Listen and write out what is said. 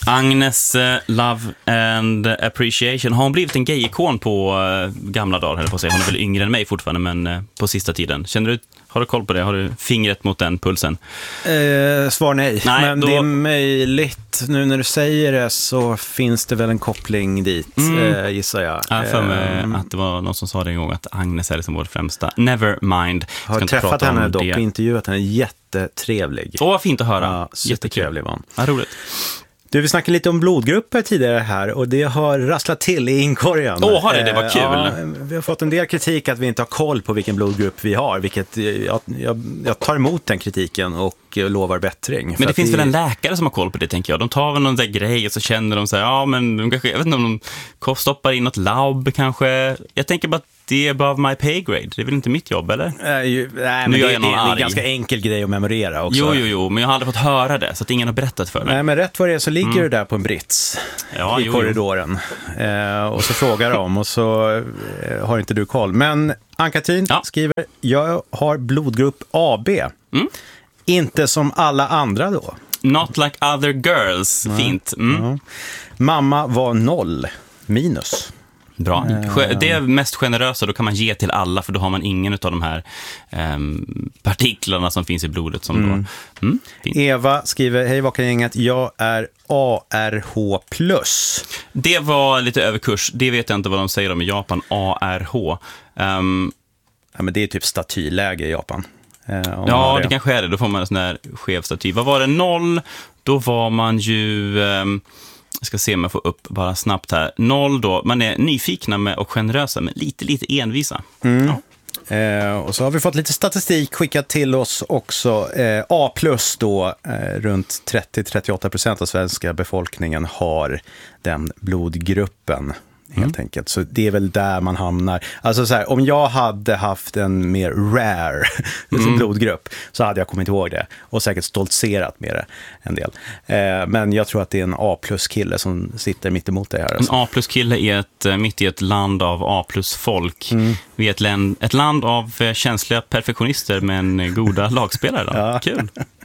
Agnes, Love and Appreciation. Har hon blivit en gay-ikon på gamla dagar, eller på att säga. Hon är väl yngre än mig fortfarande, men på sista tiden. Har du koll på det? Har du fingret mot den pulsen? Svar nej. Men då... det är möjligt. Nu när du säger det så finns det väl en koppling dit, gissar jag. Jag för mig att det var någon som sa det en gång att Agnes är liksom vår främsta. Never mind. Har träffat henne dock och intervjuat henne. Jättetrevlig. Vad fint att höra. Ja, supertrevlig var hon. Ja, roligt. Du, vi snackade lite om blodgrupper tidigare här och det har rasslat till i inkorgen. Har det var kul. Ja, vi har fått en del kritik att vi inte har koll på vilken blodgrupp vi har, vilket jag tar emot den kritiken och lovar bättring. Men det finns väl en läkare som har koll på det, tänker jag. De tar väl någon där grej och så känner de så här, ja men de kanske, jag vet inte om de stoppar in något labb kanske. Jag tänker bara att det är above my pay grade. Det är väl inte mitt jobb, eller? Nej, men det är en ganska enkel grej att memorera också. Jo, men jag har aldrig fått höra det, så att ingen har berättat för mig. Nej, men rätt vad det är så ligger du där på en brits i korridoren. Och så frågar de och så har inte du koll. Men Ann-Katrin skriver, jag har blodgrupp AB. Inte som alla andra då. Not like other girls. Fint. Mamma var 0 minus. Bra. Det är mest generösa, då kan man ge till alla, för då har man ingen av de här partiklarna som finns i blodet som då... Eva skriver, hej Vakargänget, jag är ARH+. Det var lite överkurs, det vet jag inte vad de säger om i Japan, ARH. Ja, men det är typ statyläge i Japan. Ja, det kanske är det, då får man en sån här skev staty. Vad var det? 0, då var man ju... Jag ska se om jag får upp bara snabbt här. 0 då, man är nyfikna och generösa, men lite envisa. Och så har vi fått lite statistik skickat till oss också. A+ då, runt 30-38% av svenska befolkningen har den blodgruppen. Helt enkelt. Så det är väl där man hamnar. Alltså så här, om jag hade haft en mer rare blodgrupp så hade jag kommit ihåg det och säkert stoltserat med det en del. Men jag tror att det är en A+-kille som sitter mitt emot det här. Alltså. En A+-kille är mitt i ett land av A+-folk. Vi är ett land av känsliga perfektionister men goda lagspelare. Då. Kul!